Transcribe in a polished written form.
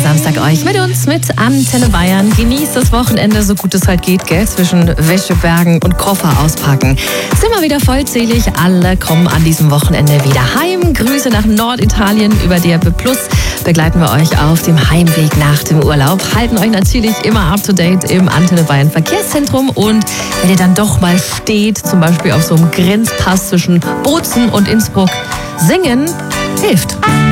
Samstag euch mit uns, mit Antenne Bayern. Genießt das Wochenende, so gut es halt geht, gell? Zwischen Wäschebergen und Koffer auspacken. Sind wir wieder vollzählig. Alle kommen an diesem Wochenende wieder heim. Grüße nach Norditalien über DRB Plus. Begleiten wir euch auf dem Heimweg nach dem Urlaub. Halten euch natürlich immer up to date im Antenne Bayern Verkehrszentrum. Und wenn ihr dann doch mal steht, zum Beispiel auf so einem Grenzpass zwischen Bozen und Innsbruck, singen hilft.